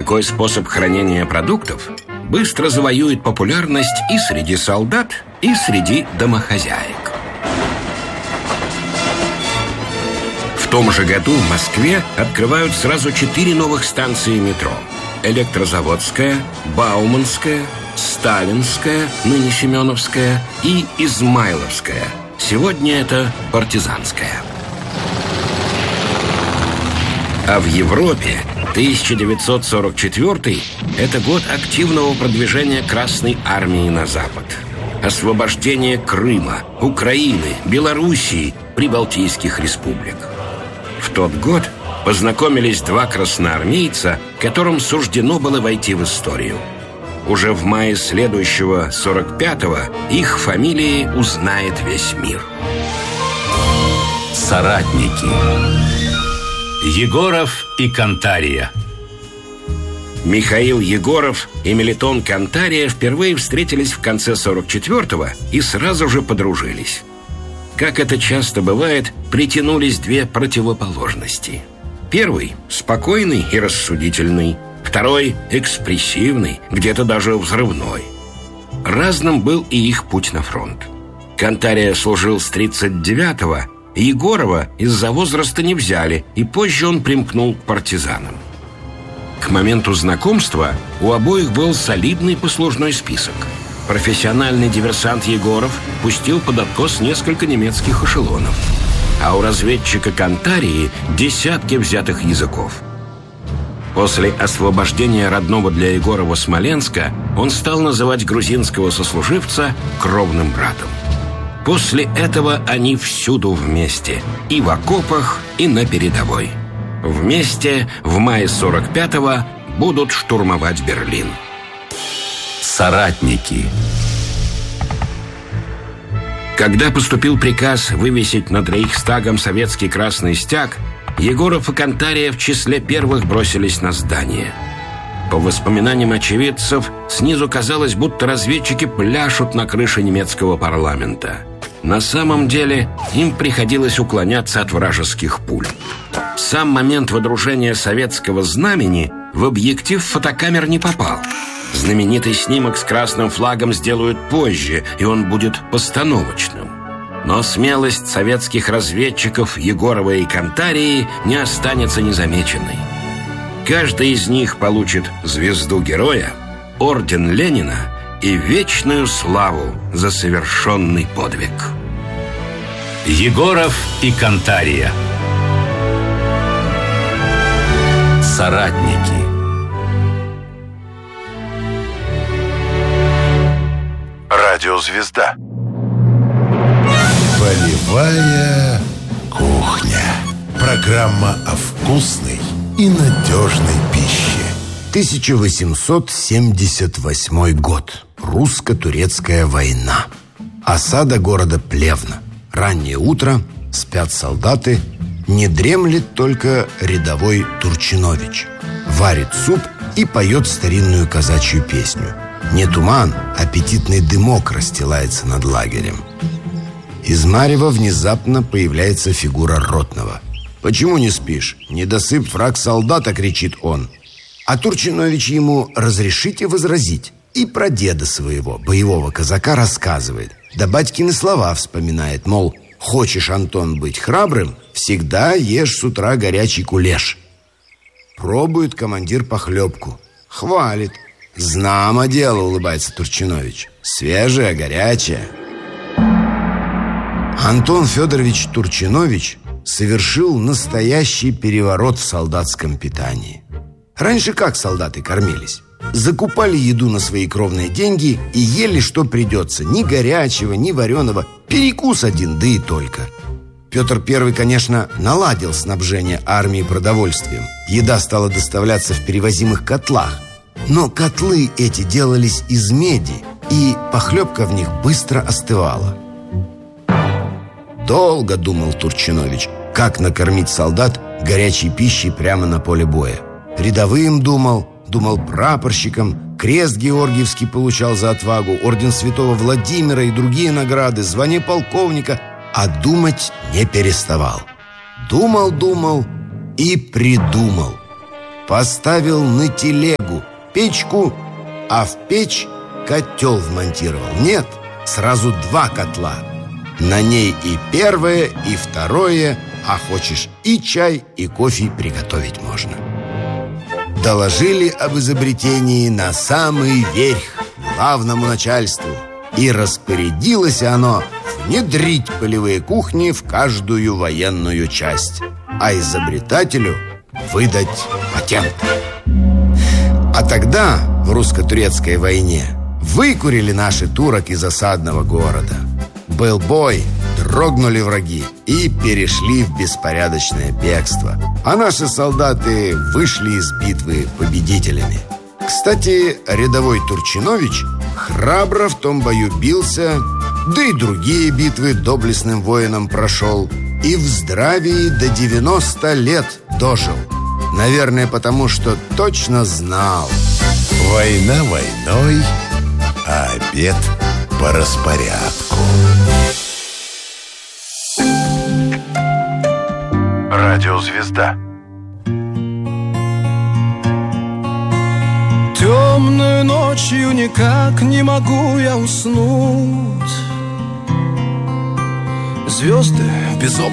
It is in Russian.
Такой способ хранения продуктов быстро завоюет популярность и среди солдат, и среди домохозяек. В том же году в Москве открывают сразу 4 новых станции метро: Электрозаводская, Бауманская, Сталинская, ныне Семеновская, и Измайловская. Сегодня это Партизанская. А в Европе 1944 – это год активного продвижения Красной армии на запад. Освобождение Крыма, Украины, Белоруссии, прибалтийских республик. В тот год познакомились 2 красноармейца, которым суждено было войти в историю. Уже в мае следующего 45-го их фамилии узнает весь мир. Соратники. Егоров и Кантария. Михаил Егоров и Мелитон Кантария впервые встретились в конце 44-го и сразу же подружились. Как это часто бывает, притянулись 2 противоположности. Первый – спокойный и рассудительный. Второй – экспрессивный, где-то даже взрывной. Разным был и их путь на фронт. Кантария служил с 39-го, Егорова из-за возраста не взяли, и позже он примкнул к партизанам. К моменту знакомства у обоих был солидный послужной список. Профессиональный диверсант Егоров пустил под откос несколько немецких эшелонов, а у разведчика Кантарии десятки взятых языков. После освобождения родного для Егорова Смоленска он стал называть грузинского сослуживца кровным братом. После этого они всюду вместе, и в окопах, и на передовой. Вместе в мае 45-го будут штурмовать Берлин. Соратники. Когда поступил приказ вывесить над Рейхстагом советский красный стяг, Егоров и Кантария в числе первых бросились на здание. По воспоминаниям очевидцев, снизу казалось, будто разведчики пляшут на крыше немецкого парламента. На самом деле им приходилось уклоняться от вражеских пуль. Сам момент водружения советского знамени в объектив фотокамер не попал. Знаменитый снимок с красным флагом сделают позже, и он будет постановочным. Но смелость советских разведчиков Егорова и Кантарии не останется незамеченной. Каждый из них получит звезду Героя, орден Ленина и вечную славу за совершенный подвиг. Егоров и Кантария. Соратники. Радиозвезда. Полевая кухня. Программа о вкусной и надежной пище. 1878 год. Русско-турецкая война. Осада города Плевна. Раннее утро, спят солдаты. Не дремлет только рядовой Турчинович. Варит суп и поет старинную казачью песню. Не туман, аппетитный дымок расстилается над лагерем. Из марева внезапно появляется фигура ротного. «Почему не спишь? Недосып враг солдата!» — кричит он. А Турчинович ему «разрешите возразить». И про деда своего, боевого казака, рассказывает. Да батькины слова вспоминает, мол, хочешь, Антон, быть храбрым, всегда ешь с утра горячий кулеш. Пробует командир похлебку. Хвалит. Знамо дело, улыбается Турчинович. Свежая, горячая. Антон Федорович Турчинович совершил настоящий переворот в солдатском питании. Раньше как солдаты кормились? Закупали еду на свои кровные деньги и ели, что придется. Ни горячего, ни вареного. Перекус один, да и только. Петр I, конечно, наладил снабжение армии продовольствием. Еда стала доставляться в перевозимых котлах. Но котлы эти делались из меди, и похлебка в них быстро остывала. Долго думал Турчинович, как накормить солдат горячей пищей прямо на поле боя. Рядовым думал прапорщикам, крест Георгиевский получал за отвагу, орден Святого Владимира и другие награды, звание полковника, а думать не переставал. Думал и придумал. поставил на телегу печку, а в печь котел вмонтировал. Нет, сразу 2 котла. На ней и первое, и второе, а хочешь и чай, и кофе приготовить можно. Доложили об изобретении на самый верх, главному начальству, и распорядилось оно внедрить полевые кухни в каждую военную часть, а изобретателю выдать патент. А тогда, в русско-турецкой войне, выкурили наши турок из осадного города. Был бой, дрогнули враги и перешли в беспорядочное бегство. А наши солдаты вышли из битвы победителями. Кстати, рядовой Турчинович храбро в том бою бился, да и другие битвы доблестным воином прошел, и в здравии до 90 лет дожил. Наверное, потому что точно знал. Война войной, а обед по распорядку. Радиозвезда. Темную ночью никак не могу я уснуть. Звезды без